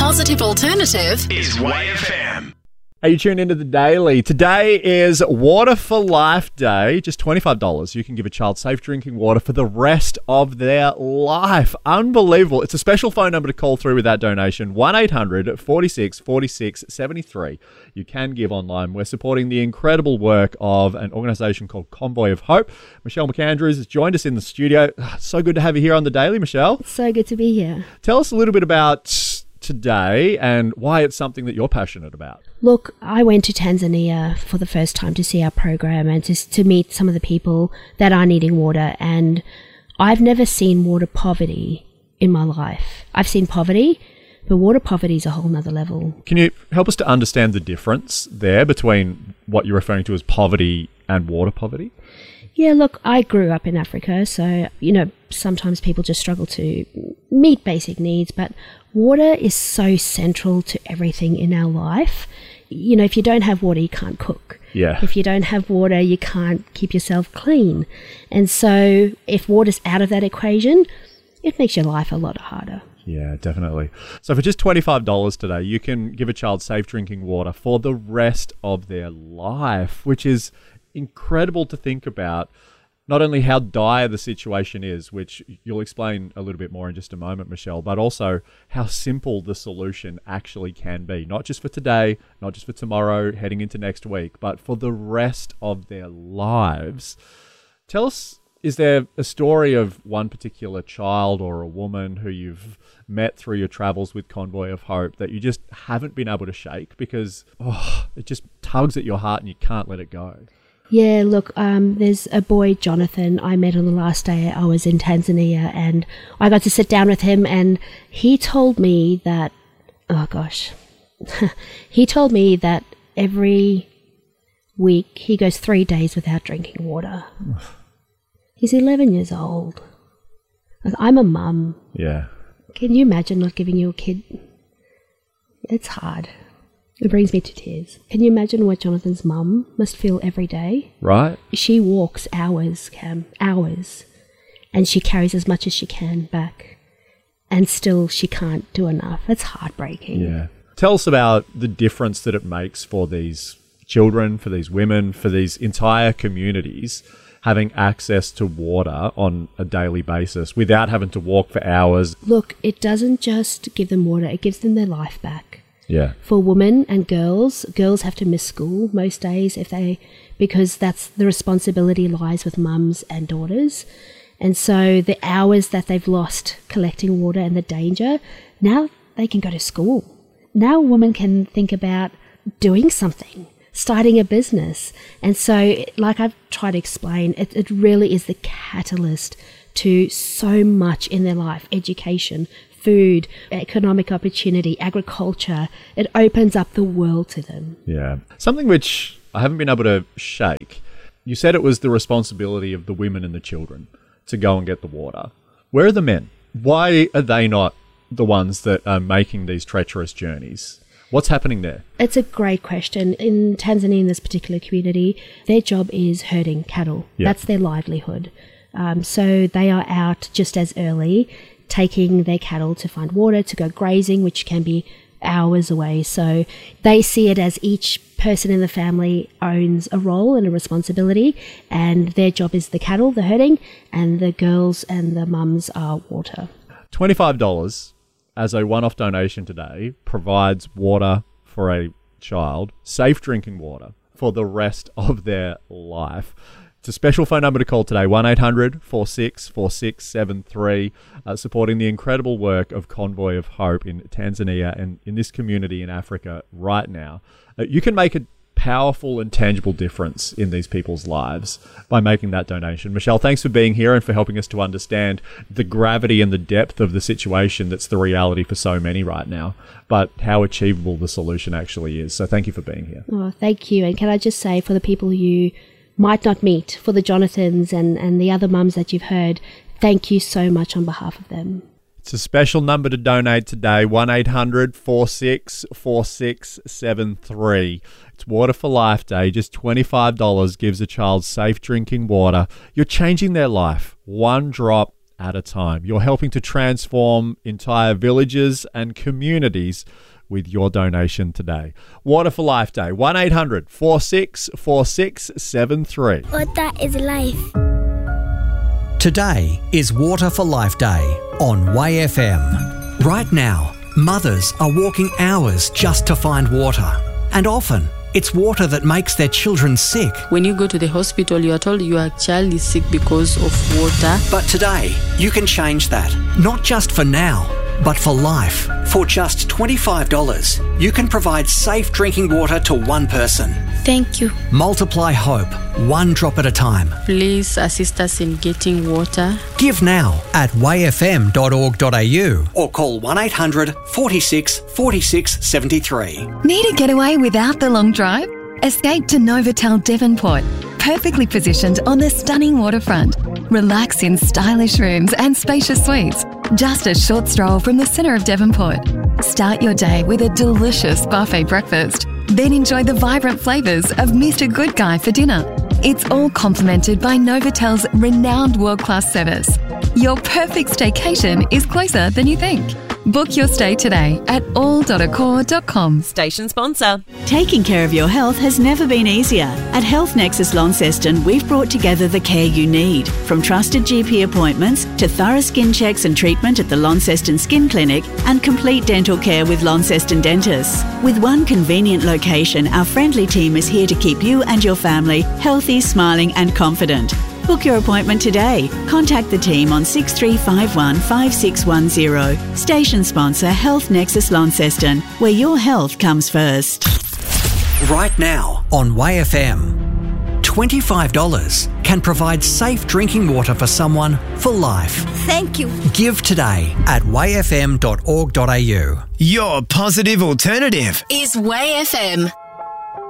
positive alternative is YFM. Are you tuned into the Daily? Today is Water for Life Day. Just $25. You can give a child safe drinking water for the rest of their life. Unbelievable. It's a special phone number to call through with that donation. 1-800-46-46-73. You can give online. We're supporting the incredible work of an organisation called Convoy of Hope. Michelle McAndrews has joined us in the studio. So good to have you here on the Daily, Michelle. So good to be here. Tell us a little bit about today and why it's something that you're passionate about. Look, I went to Tanzania for the first time to see our program and to meet some of the people that are needing water, and I've never seen water poverty in my life. I've seen poverty, but water poverty is a whole nother level. Can you help us to understand the difference there between what you're referring to as poverty and water poverty? Yeah, look, I grew up in Africa, so, sometimes people just struggle to meet basic needs, but water is so central to everything in our life. If you don't have water, you can't cook. Yeah. If you don't have water, you can't keep yourself clean. And so if water's out of that equation, it makes your life a lot harder. Yeah, definitely. So for just $25 today, you can give a child safe drinking water for the rest of their life, which is incredible to think about. Not only how dire the situation is, which you'll explain a little bit more in just a moment, Michelle, but also how simple the solution actually can be. Not just for today, not just for tomorrow, heading into next week, but for the rest of their lives. Tell us, is there a story of one particular child or a woman who you've met through your travels with Convoy of Hope that you just haven't been able to shake because it just tugs at your heart and you can't let it go? Yeah, look, there's a boy, Jonathan, I met on the last day I was in Tanzania, and I got to sit down with him, and he told me that, he told me that every week he goes 3 days without drinking water. He's 11 years old. I'm a mum. Yeah. Can you imagine not giving your kid? It's hard. It brings me to tears. Can you imagine what Jonathan's mum must feel every day? Right. She walks hours, Cam, hours, and she carries as much as she can back, and still she can't do enough. It's heartbreaking. Yeah. Tell us about the difference that it makes for these children, for these women, for these entire communities having access to water on a daily basis without having to walk for hours. Look, it doesn't just give them water, it gives them their life back. Yeah. For women and girls have to miss school most days because that's the responsibility lies with mums and daughters. And so the hours that they've lost collecting water and the danger, now they can go to school. Now a woman can think about doing something, starting a business. And so, like I've tried to explain, it really is the catalyst to so much in their life: education, food, economic opportunity, agriculture. It opens up the world to them. Yeah. Something which I haven't been able to shake. You said it was the responsibility of the women and the children to go and get the water. Where are the men? Why are they not the ones that are making these treacherous journeys? What's happening there? It's a great question. In Tanzania, in this particular community, their job is herding cattle. Yep. That's their livelihood. So they are out just as early, taking their cattle to find water, to go grazing, which can be hours away. So they see it as each person in the family owns a role and a responsibility, and their job is the cattle, the herding, and the girls and the mums are water. $25 as a one-off donation today provides water for a child, safe drinking water for the rest of their life. It's a special phone number to call today, 1-800-46-4673, supporting the incredible work of Convoy of Hope in Tanzania and in this community in Africa right now. You can make a powerful and tangible difference in these people's lives by making that donation. Michelle, thanks for being here and for helping us to understand the gravity and the depth of the situation that's the reality for so many right now, but how achievable the solution actually is. So thank you for being here. Oh, thank you. And can I just say, for the people you might not meet, for the Jonathans and the other mums that you've heard, thank you so much on behalf of them. It's a special number to donate today, 1-800-46-4673. It's Water for Life Day. Just $25 gives a child safe drinking water. You're changing their life one drop at a time. You're helping to transform entire villages and communities with your donation today. Water for Life Day, 1-800-464673. Water is life. Today is Water for Life Day on YFM. Right now, mothers are walking hours just to find water. And often, it's water that makes their children sick. When you go to the hospital, you are told your child is sick because of water. But today, you can change that. Not just for now, but for life. For just $25, you can provide safe drinking water to one person. Thank you. Multiply hope, one drop at a time. Please assist us in getting water. Give now at wayfm.org.au or call 1-800 46 46 73. Need a getaway without the long drive? Escape to Novotel Devonport, perfectly positioned on the stunning waterfront. Relax in stylish rooms and spacious suites, just a short stroll from the centre of Devonport. Start your day with a delicious buffet breakfast, then enjoy the vibrant flavours of Mr. Good Guy for dinner. It's all complemented by Novotel's renowned world-class service. Your perfect staycation is closer than you think. Book your stay today at all.accor.com. Station sponsor. Taking care of your health has never been easier. At Health Nexus Launceston, we've brought together the care you need. From trusted GP appointments to thorough skin checks and treatment at the Launceston Skin Clinic and complete dental care with Launceston Dentists. With one convenient location, our friendly team is here to keep you and your family healthy, smiling and confident. Book your appointment today. Contact the team on 6351 5610. Station sponsor Health Nexus Launceston, where your health comes first. Right now on YFM, $25 can provide safe drinking water for someone for life. Thank you. Give today at wayfm.org.au. Your positive alternative Is YFM.